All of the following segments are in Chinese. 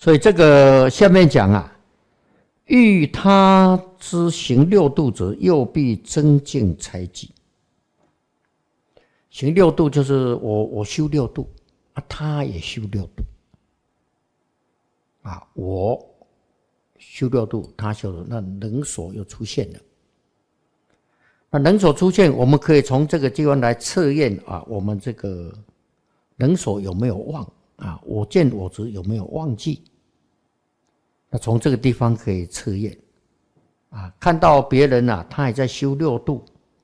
所以这个下面讲啊，欲他之行六度者，又必增进财技。行六度就是我修六度啊，他也修六度啊，我修六度，他修六度，那能所又出现了。那能所出现，我们可以从这个地方来测验啊，我们这个能所有没有忘啊？我见我执有没有忘记？那从这个地方可以测验啊，看到别人啊，他也在修六度，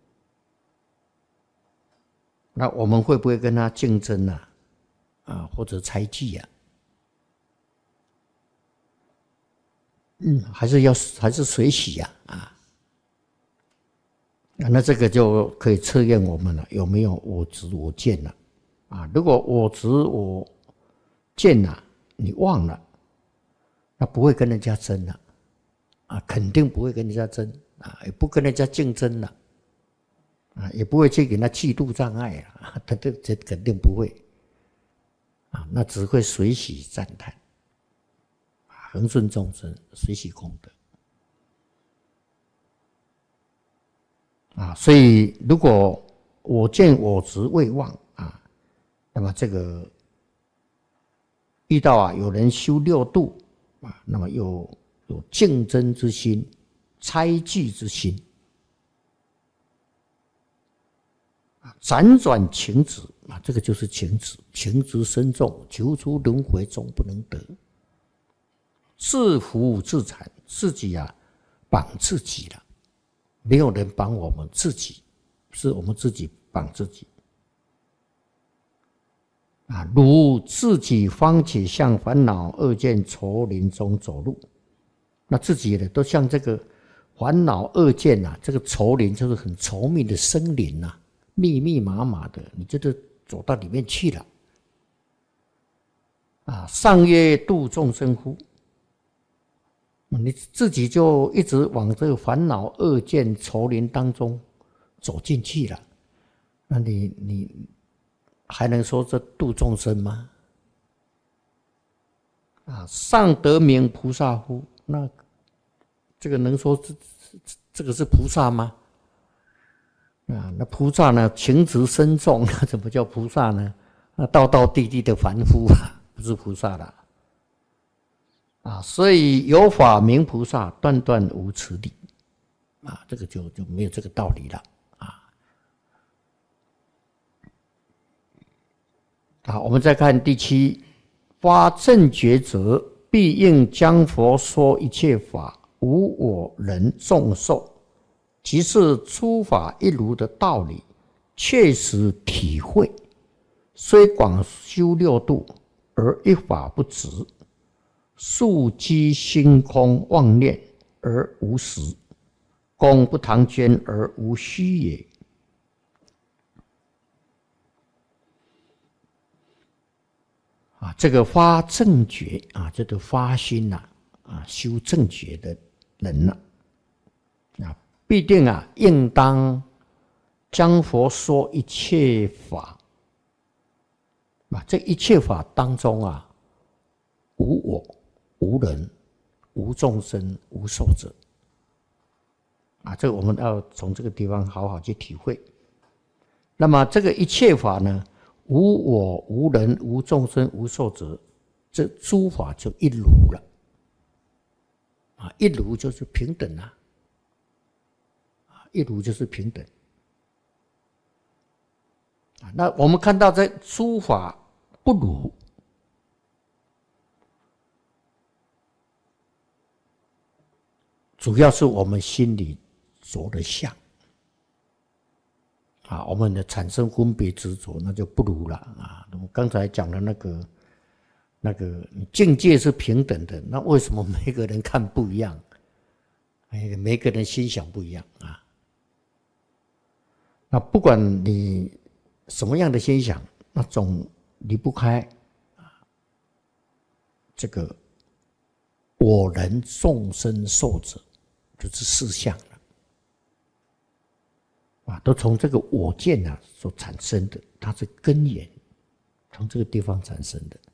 那我们会不会跟他竞争啊？啊，或者猜忌啊？还是随喜呀啊？那这个就可以测验我们了，有没有我执我见了啊？如果我执我见了，你忘了，那不会跟人家争了啊，肯定不会跟人家争啊，也不跟人家竞争了啊，也不会去给他嫉妒障碍啊，这肯定不会啊，那只会随喜赞叹，恒顺众生，随喜功德。啊，所以如果我见我执未忘啊，那么这个遇到啊有人修六度啊，那么又有竞争之心、猜忌之心啊，辗转情执啊，这个就是情执，情执深重，求出轮回终不能得，自扶自残，自己啊绑自己了。没有人绑我们自己，是我们自己绑自己啊！如自己方起向烦恼恶见丛林中走路，那自己呢，都像这个烦恼恶见啊，这个丛林就是很稠密的森林啊，密密麻麻的，你就是走到里面去了啊！上曰度众生乎？你自己就一直往这个烦恼恶见丛林当中走进去了，那你还能说这度众生吗？啊，上得名菩萨乎？那这个能说这个是菩萨吗？啊，那菩萨呢，情执深重，那怎么叫菩萨呢？那道道地地的凡夫啊，不是菩萨了。啊，所以有法名菩萨，断断无此理啊，这个就没有这个道理了啊。好，我们再看第七，发正觉者，必应将佛说一切法，无我人众受，即是诸法一如的道理，确实体会，虽广修六度，而一法不执。树积心空妄念而无实，功不唐捐而无虚也。啊，这个发正觉啊，这个发心呐啊，修正觉的人呐啊，必定啊应当将佛说一切法啊，这一切法当中啊，无我。无人、无众生、无寿者啊，这个我们要从这个地方好好去体会。那么这个一切法呢，无我、无人、无众生、无寿者，这诸法就一如了啊，一如就是平等啊，一如就是平等啊。那我们看到这诸法不如。主要是我们心里着的相啊，我们的产生分别执着，那就不如了啊。我们刚才讲的那个境界是平等的，那为什么每个人看不一样？每个人心想不一样啊。那不管你什么样的心想，那总离不开啊这个我人众生寿者。就是四相了啊，都从这个我见啊所产生的，它是根源，从这个地方产生的。